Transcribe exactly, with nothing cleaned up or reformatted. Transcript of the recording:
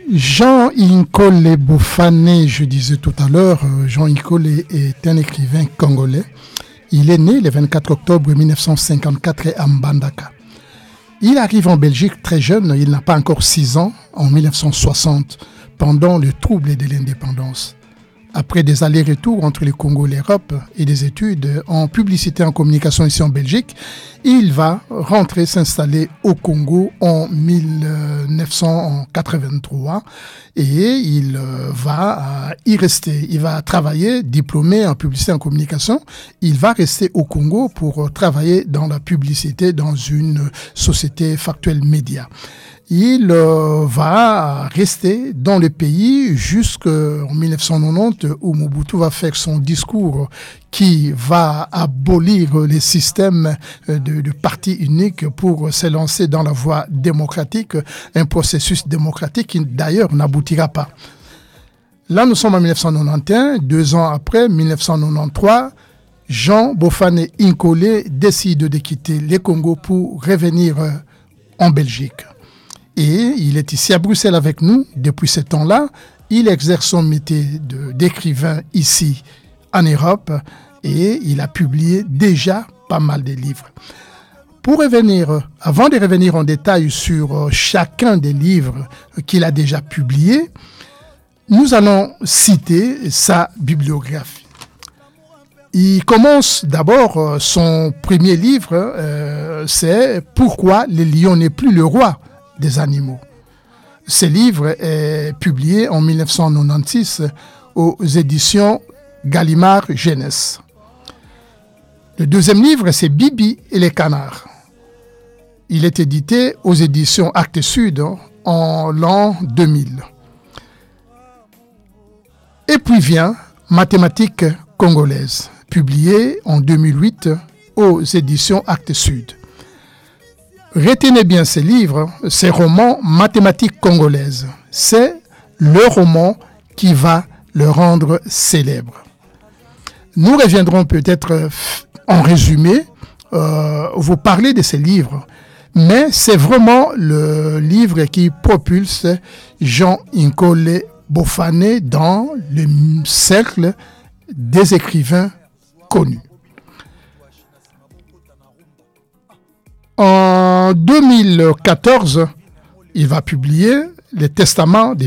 Jean Nkole Bofane, je disais tout à l'heure, Jean Nkole est un écrivain congolais. Il est né le vingt-quatre octobre mille neuf cent cinquante-quatre à Mbandaka. Il arrive en Belgique très jeune, il n'a pas encore six ans, en mille neuf cent soixante, pendant le trouble de l'indépendance. Après des allers-retours entre le Congo et l'Europe et des études en publicité et en communication ici en Belgique, il va rentrer s'installer au Congo en mille neuf cent quatre-vingt-trois et il va y rester. Il va travailler, diplômé en publicité et en communication. Il va rester au Congo pour travailler dans la publicité dans une société Factuel Média. Il euh, va rester dans le pays jusqu'en mille neuf cent quatre-vingt-dix où Mobutu va faire son discours qui va abolir les systèmes de, de parti unique pour se lancer dans la voie démocratique, un processus démocratique qui d'ailleurs n'aboutira pas. Là, nous sommes en mille neuf cent quatre-vingt-onze, deux ans après, mille neuf cent quatre-vingt-treize, Jean Bofane Nkole décide de quitter le Congo pour revenir en Belgique. Et il est ici à Bruxelles avec nous depuis ce temps-là. Il exerce son métier de, d'écrivain ici en Europe et il a publié déjà pas mal de livres. Pour revenir, avant de revenir en détail sur chacun des livres qu'il a déjà publiés, nous allons citer sa bibliographie. Il commence d'abord son premier livre, euh, c'est « Pourquoi le lion n'est plus le roi ?» des animaux. Ce livre est publié en mille neuf cent quatre-vingt-seize aux éditions Gallimard Jeunesse. Le deuxième livre, c'est Bibi et les canards. Il est édité aux éditions Actes Sud en l'an deux mille. Et puis vient Mathématiques congolaises, publié en deux mille huit aux éditions Actes Sud. Retenez bien ces livres, ces romans Mathématiques congolaises. C'est le roman qui va le rendre célèbre. Nous reviendrons peut-être en résumé, euh, vous parler de ces livres, mais c'est vraiment le livre qui propulse Jean Nkole Bofane dans le cercle des écrivains connus. En deux mille quatorze, il va publier les testaments des